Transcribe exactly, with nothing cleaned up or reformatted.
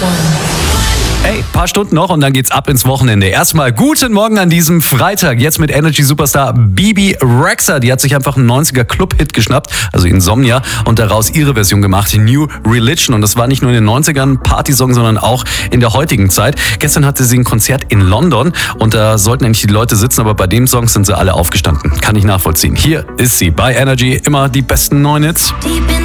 Hey, paar Stunden noch und dann geht's ab ins Wochenende. Erstmal guten Morgen an diesem Freitag. Jetzt mit Energy Superstar Bebe Rexha. Die hat sich einfach einen neunziger Club-Hit geschnappt, also Insomnia, und daraus ihre Version gemacht, New Religion. Und das war nicht nur in den neunzigern Partysong, sondern auch in der heutigen Zeit. Gestern hatte sie ein Konzert in London und da sollten eigentlich die Leute sitzen, aber bei dem Song sind sie alle aufgestanden. Kann ich nachvollziehen. Hier ist sie bei Energy, immer die besten neuen Hits.